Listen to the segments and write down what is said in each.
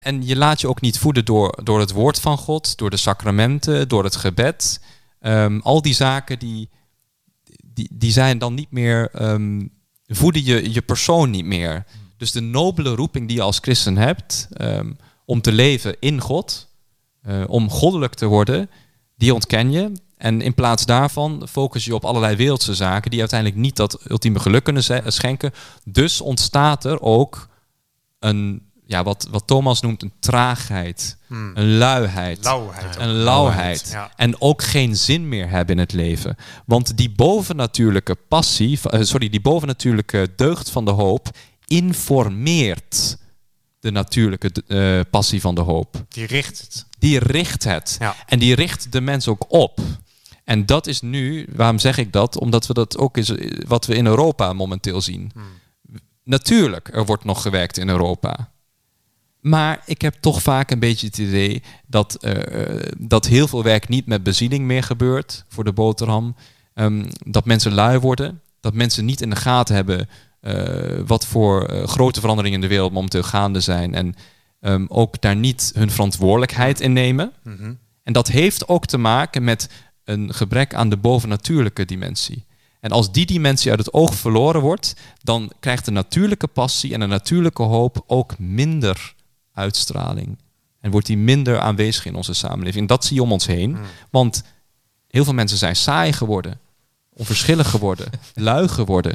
En je laat je ook niet voeden door het woord van God, door de sacramenten, door het gebed. Al die zaken die zijn dan niet meer, voeden je persoon niet meer. Dus de nobele roeping die je als christen hebt, om te leven in God, om goddelijk te worden, die ontken je. En in plaats daarvan focus je op allerlei wereldse zaken die uiteindelijk niet dat ultieme geluk kunnen schenken. Dus ontstaat er ook wat Thomas noemt een traagheid, een luiheid, een lauwheid. Ja. En ook geen zin meer hebben in het leven. Want die bovennatuurlijke die bovennatuurlijke deugd van de hoop informeert de natuurlijke passie van de hoop. Die richt het. Ja. En die richt de mens ook op. En dat is nu, waarom zeg ik dat? Omdat we dat ook is wat we in Europa momenteel zien. Natuurlijk, er wordt nog gewerkt in Europa. Maar ik heb toch vaak een beetje het idee dat heel veel werk niet met bezieling meer gebeurt voor de boterham. Dat mensen lui worden. Dat mensen niet in de gaten hebben wat voor grote veranderingen in de wereld momenteel gaande zijn. En ook daar niet hun verantwoordelijkheid in nemen. Mm-hmm. En dat heeft ook te maken met een gebrek aan de bovennatuurlijke dimensie. En als die dimensie uit het oog verloren wordt, dan krijgt de natuurlijke passie en de natuurlijke hoop ook minder uitstraling. En wordt die minder aanwezig in onze samenleving. En dat zie je om ons heen. Want heel veel mensen zijn saai geworden, onverschillig geworden, lui geworden.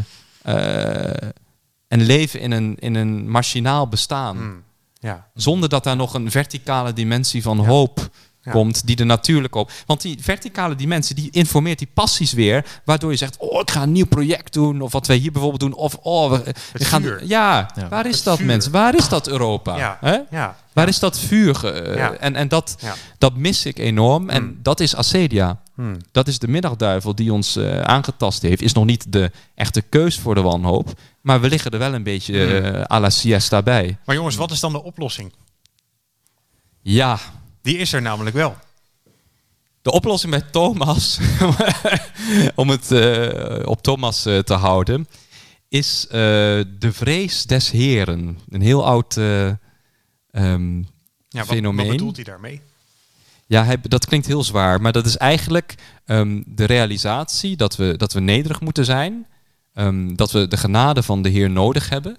En leven in een machinaal bestaan. Ja. Zonder dat daar nog een verticale dimensie van hoop komt, die de natuurlijke hoop. Want die verticale dimensie, die informeert die passies weer, waardoor je zegt, ik ga een nieuw project doen, of wat wij hier bijvoorbeeld doen, of we gaan... Ja, waar is dat, mensen? Waar is dat Europa? Ja. Hè? Ja. Waar is dat vuur? En dat mis ik enorm. En dat is acedia. Dat is de middagduivel die ons aangetast heeft. Is nog niet de echte keus voor de wanhoop. Maar we liggen er wel een beetje à la siesta bij. Maar jongens, wat is dan de oplossing? Ja. Die is er namelijk wel. De oplossing bij Thomas, om het op Thomas te houden, is de vrees des Heren. Een heel oud fenomeen. Wat bedoelt hij daarmee? Ja, dat klinkt heel zwaar, maar dat is eigenlijk de realisatie dat we nederig moeten zijn. Dat we de genade van de Heer nodig hebben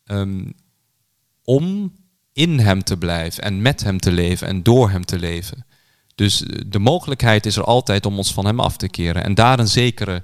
om in hem te blijven en met hem te leven en door hem te leven. Dus de mogelijkheid is er altijd om ons van hem af te keren. En daar een zekere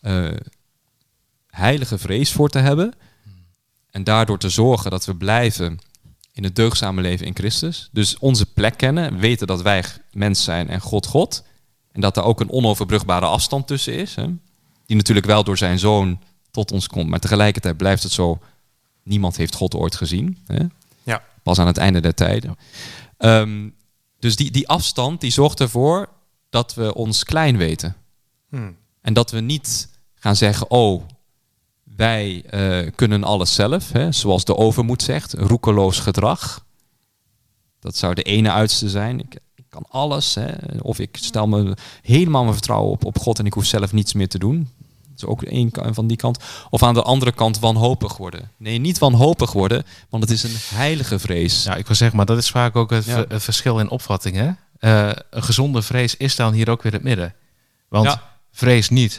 heilige vrees voor te hebben. En daardoor te zorgen dat we blijven in het deugdzame leven in Christus. Dus onze plek kennen, weten dat wij mens zijn en God. En dat er ook een onoverbrugbare afstand tussen is. Hè? Die natuurlijk wel door zijn zoon tot ons komt. Maar tegelijkertijd blijft het zo, niemand heeft God ooit gezien. Hè? Ja. Pas aan het einde der tijden. Dus die afstand die zorgt ervoor dat we ons klein weten. En dat we niet gaan zeggen, wij kunnen alles zelf. Hè? Zoals de overmoed zegt, roekeloos gedrag. Dat zou de ene uiterste zijn. Ik kan alles. Hè? Of ik stel me helemaal mijn vertrouwen op God en ik hoef zelf niets meer te doen. Dat is ook één van die kant. Of aan de andere kant wanhopig worden. Nee, niet wanhopig worden, want het is een heilige vrees. Ja, ik wil zeggen, maar dat is vaak ook het verschil in opvattingen. Een gezonde vrees is dan hier ook weer het midden. Want vrees niet.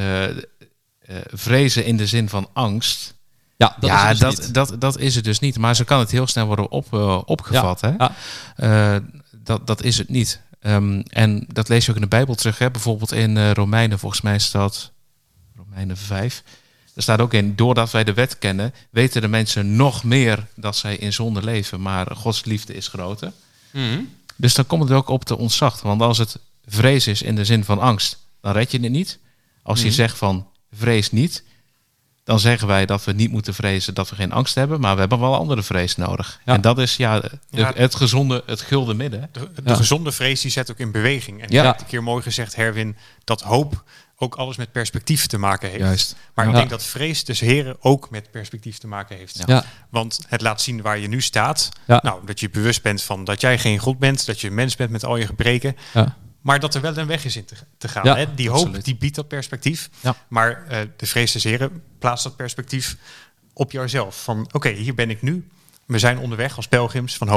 Vrezen in de zin van angst. Dat is het dus niet. Maar zo kan het heel snel worden opgevat. Ja. Hè? Dat is het niet. En dat lees je ook in de Bijbel terug. Hè? Bijvoorbeeld in Romeinen, volgens mij staat Romeinen 5. Er staat ook in, doordat wij de wet kennen, weten de mensen nog meer dat zij in zonde leven. Maar Gods liefde is groter. Mm-hmm. Dus dan komt het ook op te ontzag. Want als het vrees is in de zin van angst, dan red je het niet. Als je zegt van vrees niet, dan zeggen wij dat we niet moeten vrezen dat we geen angst hebben, maar we hebben wel andere vrees nodig. Ja. En dat is het gezonde, het gulden midden. De gezonde vrees die zet ook in beweging. En je hebt een keer mooi gezegd, Herwin, dat hoop ook alles met perspectief te maken heeft. Juist. Maar ik denk dat vrees des Heren ook met perspectief te maken heeft. Ja. Want het laat zien waar je nu staat. Ja. Nou, dat je bewust bent van dat jij geen God bent, dat je een mens bent met al je gebreken. Ja. Maar dat er wel een weg is in te gaan. Ja, hè? Die hoop die biedt dat perspectief. Ja. Maar de vrees des Heren plaatst dat perspectief op jouzelf. Van oké, hier ben ik nu. We zijn onderweg als pelgrims van hoop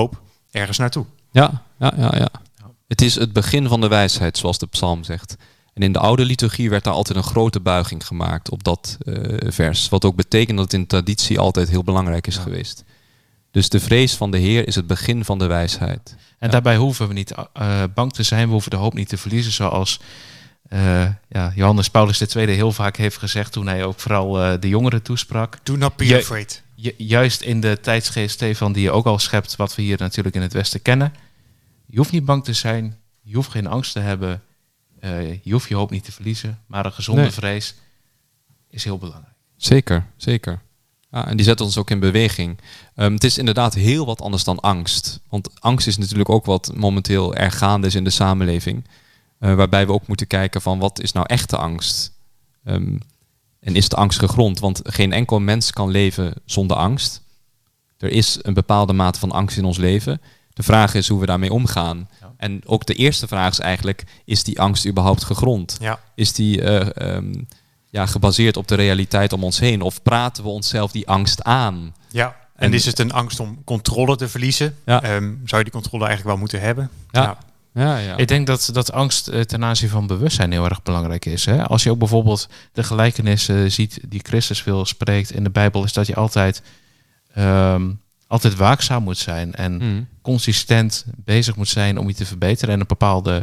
ergens naartoe. Ja. Het is het begin van de wijsheid, zoals de psalm zegt. En in de oude liturgie werd daar altijd een grote buiging gemaakt op dat vers. Wat ook betekent dat het in traditie altijd heel belangrijk is geweest. Dus de vrees van de Heer is het begin van de wijsheid. En daarbij hoeven we niet bang te zijn. We hoeven de hoop niet te verliezen. Zoals Johannes Paulus II heel vaak heeft gezegd toen hij ook vooral de jongeren toesprak. Do not be afraid. Juist in de tijdsgeest, Stefan, die je ook al schept, wat we hier natuurlijk in het Westen kennen. Je hoeft niet bang te zijn. Je hoeft geen angst te hebben. Je hoeft je hoop niet te verliezen. Maar een gezonde vrees is heel belangrijk. Zeker. Ja, en die zet ons ook in beweging. Het is inderdaad heel wat anders dan angst. Want angst is natuurlijk ook wat momenteel erg gaande is in de samenleving. Waarbij we ook moeten kijken van wat is nou echte angst? En is de angst gegrond? Want geen enkel mens kan leven zonder angst. Er is een bepaalde mate van angst in ons leven. De vraag is hoe we daarmee omgaan. Ja. En ook de eerste vraag is eigenlijk, is die angst überhaupt gegrond? Ja. Is die gebaseerd op de realiteit om ons heen? Of praten we onszelf die angst aan? Ja, en is het een angst om controle te verliezen? Ja. Zou je die controle eigenlijk wel moeten hebben? Ja. Ik denk dat angst ten aanzien van bewustzijn heel erg belangrijk is. Hè? Als je ook bijvoorbeeld de gelijkenissen ziet die Christus veel spreekt in de Bijbel, is dat je altijd waakzaam moet zijn en consistent bezig moet zijn om je te verbeteren. En een bepaalde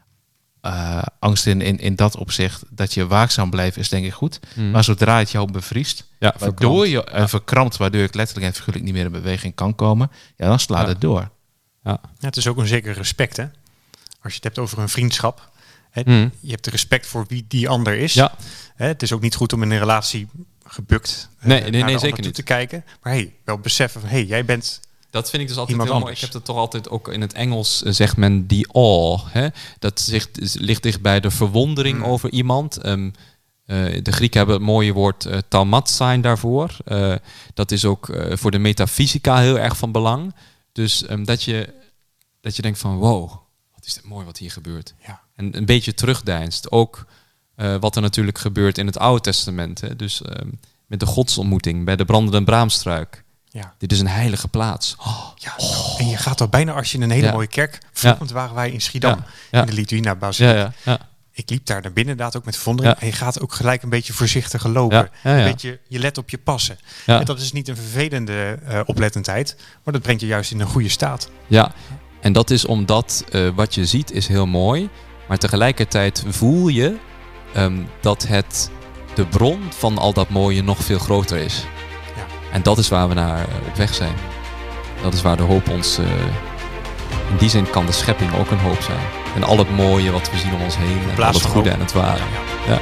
angst in dat opzicht, dat je waakzaam blijft, is denk ik goed. Maar zodra het jou bevriest, waardoor je verkrampt, waardoor je letterlijk en figuurlijk niet meer in beweging kan komen, dan slaat het door. Ja, het is ook een zeker respect, hè? Als je het hebt over een vriendschap. Je hebt respect voor wie die ander is. Ja. Het is ook niet goed om in een relatie gebukt naar de ander zeker niet te kijken. Maar wel beseffen van, jij bent... Dat vind ik dus altijd heel mooi. Ik heb het toch altijd ook in het Engels, zegt men die awe. Hè? Dat ligt dicht bij de verwondering over iemand. De Grieken hebben het mooie woord taumatsein daarvoor. Dat is ook voor de metafysica heel erg van belang. Dus dat je denkt van, wow, wat is dit mooi wat hier gebeurt. Ja. En een beetje terugdeinst. Ook wat er natuurlijk gebeurt in het Oude Testament. Hè? Dus met de godsontmoeting bij de brandende braamstruik. Ja. Dit is een heilige plaats. En je gaat er bijna als je in een hele mooie kerk... Vanochtend waren wij in Schiedam in de liturgie naar Basiliek. Ik liep daar naar binnen inderdaad ook met verwondering. En je gaat ook gelijk een beetje voorzichtig lopen. Een beetje, je let op je passen. En dat is niet een vervelende oplettendheid. Maar dat brengt je juist in een goede staat. Ja, en dat is omdat wat je ziet is heel mooi. Maar tegelijkertijd voel je dat de bron van al dat mooie nog veel groter is. Ja. En dat is waar we naar op weg zijn. Dat is waar de hoop ons... in die zin kan de schepping ook een hoop zijn. En al het mooie wat we zien om ons heen. En al het goede en het ware. Ja.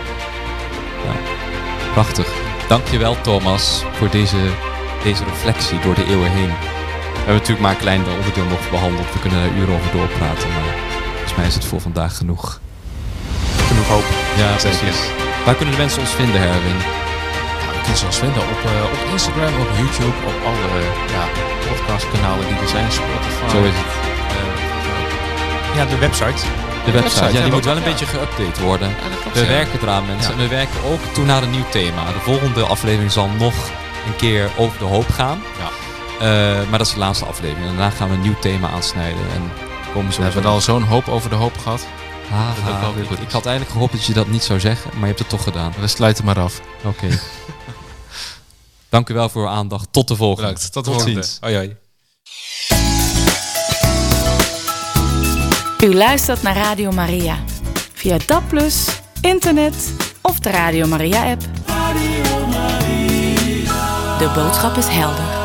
Prachtig. Dankjewel Thomas voor deze reflectie door de eeuwen heen. We hebben natuurlijk maar een klein onderdeel nog behandeld. We kunnen daar uren over doorpraten. Maar volgens mij is het voor vandaag genoeg. Genoeg hoop. Ja, precies. Waar kunnen de mensen ons vinden, Herwin? We kunnen ze ons vinden op Instagram, op YouTube, op alle podcastkanalen die er zijn. Spotify. Zo is het. De website. De website, die moet wel een beetje geüpdate worden. Ja, we werken eraan, mensen. En we werken ook toe naar een nieuw thema. De volgende aflevering zal nog een keer over de hoop gaan. Ja. Maar dat is de laatste aflevering. En daarna gaan we een nieuw thema aansnijden. En we hebben al zo'n hoop over de hoop gehad. Ik had eigenlijk gehoopt dat je dat niet zou zeggen, maar je hebt het toch gedaan. We sluiten maar af. Oké. Dank u wel voor uw aandacht. Tot de volgende. Bedankt. Tot de volgende. Hoi. U luistert naar Radio Maria. Via DAB+, internet of de Radio Maria app. De boodschap is helder.